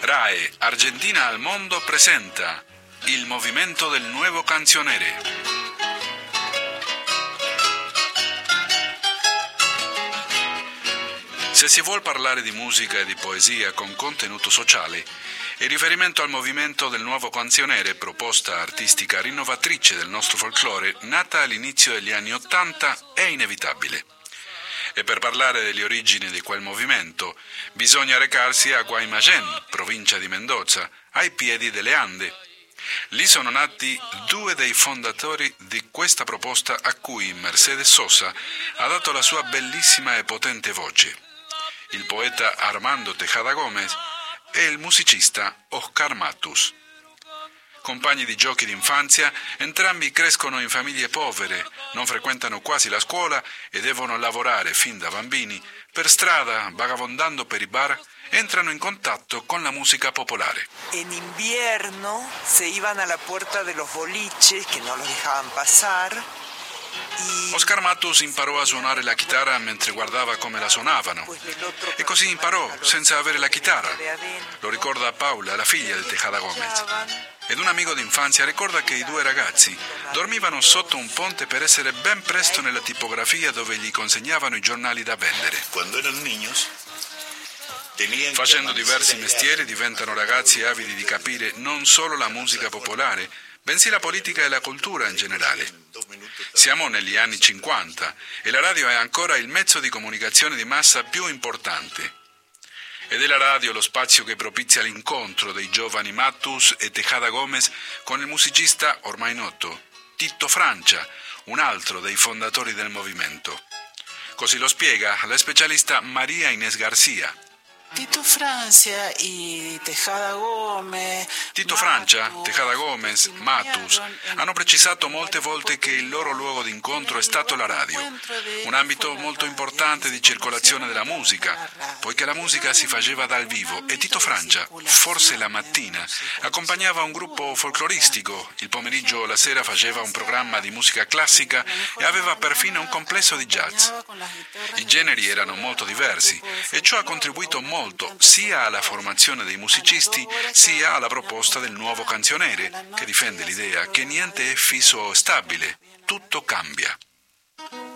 RAE Argentina al mondo presenta il movimento del nuovo canzionere. Se si vuol parlare di musica e di poesia con contenuto sociale, il riferimento al movimento del nuovo canzionere, proposta artistica rinnovatrice del nostro folklore, nata all'inizio degli anni '80, è inevitabile. E per parlare delle origini di quel movimento, bisogna recarsi a Guaymallén, provincia di Mendoza, ai piedi delle Ande. Lì sono nati due dei fondatori di questa proposta a cui Mercedes Sosa ha dato la sua bellissima e potente voce: il poeta Armando Tejada Gómez e il musicista Oscar Matus. Compagni di giochi d'infanzia, entrambi crescono in famiglie povere, non frequentano quasi la scuola e devono lavorare fin da bambini. Per strada, vagabondando per i bar, entrano in contatto con la musica popolare. En invierno se iban a la puerta de los boliches que no los dejaban pasar. Oscar Matus imparò a suonare la chitarra mentre guardava come la suonavano, e così imparò senza avere la chitarra. Lo ricorda Paula, la figlia del Tejada Gómez. Ed un amico d'infanzia ricorda che i due ragazzi dormivano sotto un ponte per essere ben presto nella tipografia dove gli consegnavano i giornali da vendere. Quando erano niños, facendo diversi mestieri diventano ragazzi avidi di capire non solo la musica popolare, bensì la politica e la cultura in generale. Siamo negli anni 50 e la radio è ancora il mezzo di comunicazione di massa più importante. Ed è la radio lo spazio che propizia l'incontro dei giovani Matus e Tejada Gómez con il musicista ormai noto, Tito Francia, un altro dei fondatori del movimento. Così lo spiega la specialista María Inés García. Tito Francia y Tejada Gómez. Tito Francia, Tejada Gómez, Matus hanno precisato molte volte che il loro luogo d'incontro è stato la radio, un ambito molto importante di circolazione della musica, poiché la musica si faceva dal vivo e Tito Francia, forse la mattina, accompagnava un gruppo folcloristico, il pomeriggio o la sera faceva un programma di musica classica e aveva perfino un complesso di jazz. I generi erano molto diversi e ciò ha contribuito molto sia alla formazione dei musicisti sia alla proposta del nuovo canzionere, che difende l'idea che niente è fisso o stabile, tutto cambia.